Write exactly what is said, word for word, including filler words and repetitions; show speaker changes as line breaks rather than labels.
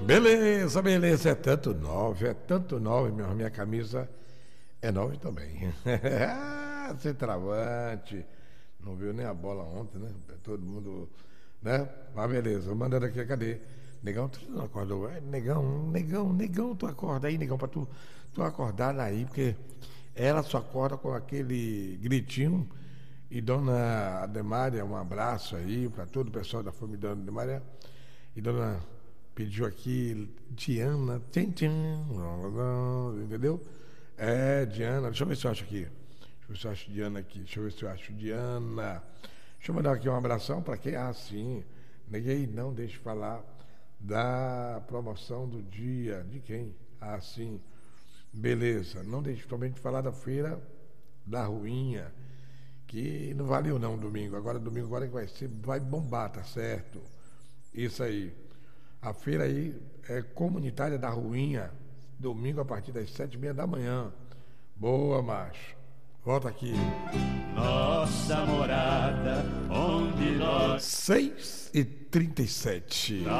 Beleza, beleza, é tanto nove, é tanto nove, minha, minha camisa é nove também. Centroavante, não viu nem a bola ontem, né? Todo mundo, né? Mas beleza, mandando aqui, cadê? Negão, tu não acordou? É, negão, negão, negão, tu acorda aí, negão, pra tu, tu acordar aí, porque ela só acorda com aquele gritinho. E dona Ademária, um abraço aí para todo o pessoal da família da Dona Ademária. E dona pediu aqui Diana, tchim, tchim, entendeu? É, Diana, deixa eu ver se eu acho aqui. Deixa eu ver se eu acho Diana aqui. Deixa eu ver se eu acho Diana. Deixa eu mandar aqui um abração para quem? Ah, sim. Neguei, não deixe de falar da promoção do dia. De quem? Ah, sim. Beleza. Não deixe também de falar da feira da Ruinha, que não valeu não domingo. Agora domingo agora que vai ser, vai bombar, tá certo? Isso aí. A feira aí é comunitária da Ruinha, domingo a partir das sete e meia da manhã. Boa, macho. Volta aqui.
Nossa morada, onde nós...
seis e trinta e sete.